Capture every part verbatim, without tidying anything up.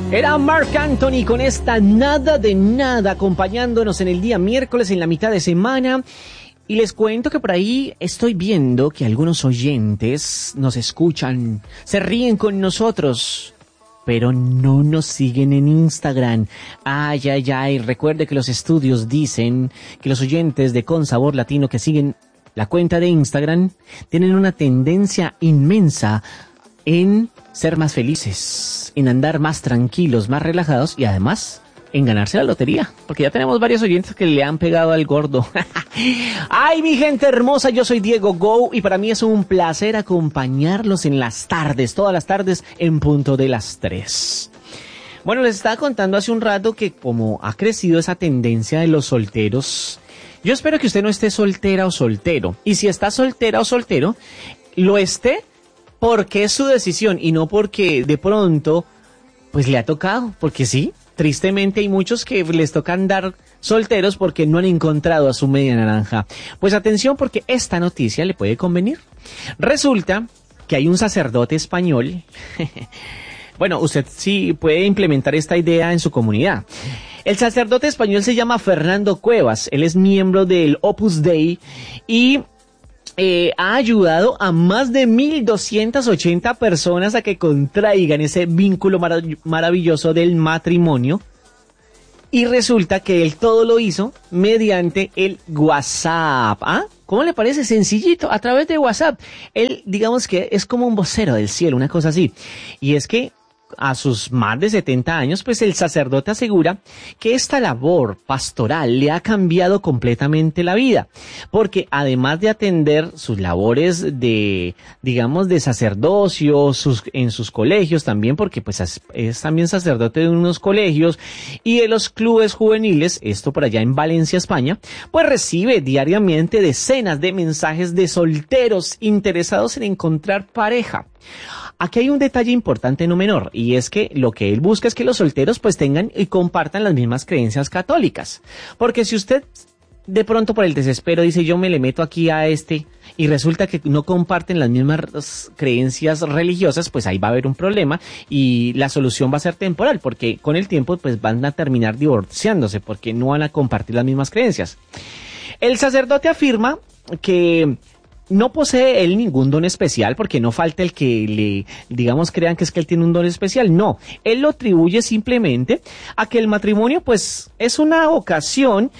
Era Marc Anthony con esta Nada de Nada, acompañándonos en el día miércoles en la mitad de semana. Y les cuento que por ahí estoy viendo que algunos oyentes nos escuchan, se ríen con nosotros, pero no nos siguen en Instagram. Ay, ay, ay, recuerde que los estudios dicen que los oyentes de Con Sabor Latino que siguen la cuenta de Instagram tienen una tendencia inmensa en ser más felices, en andar más tranquilos, más relajados y además en ganarse la lotería, porque ya tenemos varios oyentes que le han pegado al gordo. Ay, mi gente hermosa, yo soy Diego Go y para mí es un placer acompañarlos en las tardes, todas las tardes en punto de las tres. Bueno, les estaba contando hace un rato que como ha crecido esa tendencia de los solteros, yo espero que usted no esté soltera o soltero, y si está soltera o soltero, lo esté porque es su decisión y no porque de pronto pues le ha tocado, porque sí, tristemente hay muchos que les toca andar solteros porque no han encontrado a su media naranja. Pues atención, porque esta noticia le puede convenir. Resulta que hay un sacerdote español, bueno, usted sí puede implementar esta idea en su comunidad. El sacerdote español se llama Fernando Cuevas, él es miembro del Opus Dei y Eh, ha ayudado a más de mil doscientas ochenta personas a que contraigan ese vínculo marav- maravilloso del matrimonio. Y resulta que él todo lo hizo mediante el WhatsApp. ¿Ah? ¿Cómo le parece? Sencillito, a través de WhatsApp. Él, digamos que es como un vocero del cielo, una cosa así. Y es que a sus más de setenta años, pues el sacerdote asegura que esta labor pastoral le ha cambiado completamente la vida, porque además de atender sus labores de, digamos, de sacerdocio, sus, en sus colegios también, porque pues es, es también sacerdote de unos colegios y de los clubes juveniles, esto por allá en Valencia, España, pues recibe diariamente decenas de mensajes de solteros interesados en encontrar pareja. Aquí hay un detalle importante no menor, y es que lo que él busca es que los solteros pues tengan y compartan las mismas creencias católicas. Porque si usted de pronto por el desespero dice yo me le meto aquí a este y resulta que no comparten las mismas creencias religiosas, pues ahí va a haber un problema y la solución va a ser temporal, porque con el tiempo pues van a terminar divorciándose porque no van a compartir las mismas creencias. El sacerdote afirma que no posee él ningún don especial, porque no falta el que le, digamos, crean que es que él tiene un don especial. No, él lo atribuye simplemente a que el matrimonio, pues, es una ocasión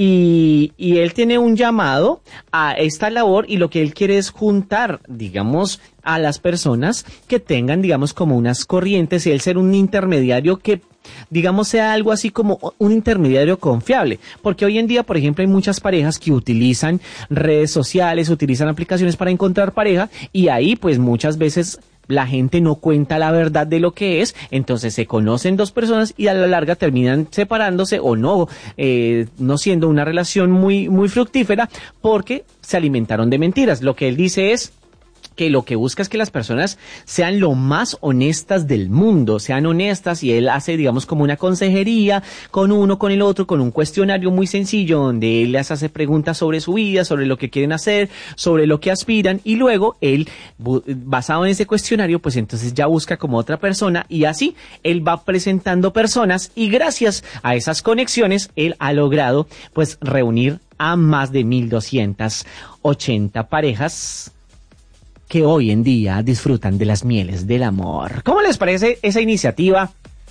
y, y él tiene un llamado a esta labor y lo que él quiere es juntar, digamos, a las personas que tengan, digamos, como unas corrientes y él ser un intermediario que digamos sea algo así como un intermediario confiable, porque hoy en día, por ejemplo, hay muchas parejas que utilizan redes sociales, utilizan aplicaciones para encontrar pareja y ahí pues muchas veces la gente no cuenta la verdad de lo que es, entonces se conocen dos personas y a la larga terminan separándose o no, eh, no siendo una relación muy, muy fructífera porque se alimentaron de mentiras. Lo que él dice es que lo que busca es que las personas sean lo más honestas del mundo, sean honestas, y él hace, digamos, como una consejería con uno, con el otro, con un cuestionario muy sencillo donde él les hace preguntas sobre su vida, sobre lo que quieren hacer, sobre lo que aspiran, y luego él, basado en ese cuestionario, pues entonces ya busca como otra persona y así él va presentando personas y gracias a esas conexiones él ha logrado pues reunir a más de mil doscientas ochenta parejas que hoy en día disfrutan de las mieles del amor. ¿Cómo les parece esa iniciativa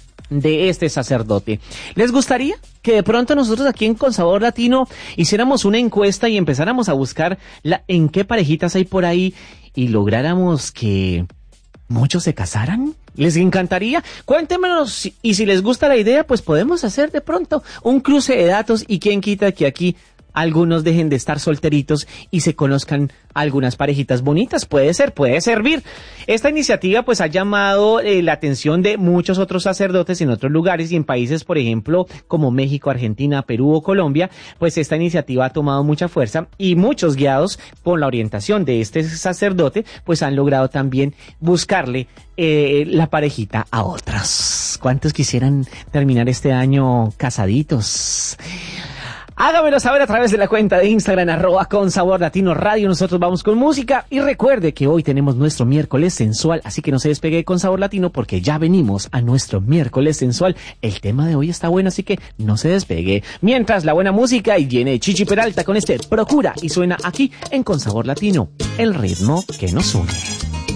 de este sacerdote? ¿Les gustaría que de pronto nosotros aquí en Con Sabor Latino hiciéramos una encuesta y empezáramos a buscar la, en qué parejitas hay por ahí y lográramos que muchos se casaran? ¿Les encantaría? Cuéntemenos, y si les gusta la idea, pues podemos hacer de pronto un cruce de datos y quién quita que aquí algunos dejen de estar solteritos y se conozcan algunas parejitas bonitas. Puede ser, puede servir. Esta iniciativa pues ha llamado eh, la atención de muchos otros sacerdotes en otros lugares y en países, por ejemplo, como México, Argentina, Perú o Colombia, pues esta iniciativa ha tomado mucha fuerza y muchos, guiados por la orientación de este sacerdote, pues han logrado también buscarle eh, la parejita a otras. ¿Cuántos quisieran terminar este año casaditos? Hágamelo saber a través de la cuenta de Instagram, arroba con sabor latino radio. Nosotros vamos con música y recuerde que hoy tenemos nuestro miércoles sensual, así que no se despegue con sabor latino porque ya venimos a nuestro miércoles sensual. El tema de hoy está bueno, así que no se despegue. Mientras la buena música y viene Chichi Peralta con este Procura y suena aquí en Con Sabor Latino, el ritmo que nos une.